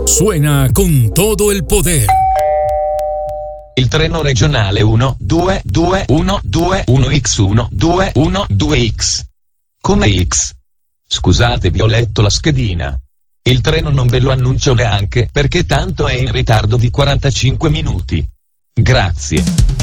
Suena con todo el poder. Il treno regionale 1-2-2-1-2-1-X1-2-1-2X. Come X? Scusate, vi ho letto la schedina. Il treno non ve lo annuncio neanche perché tanto è in ritardo di 45 minuti. Grazie.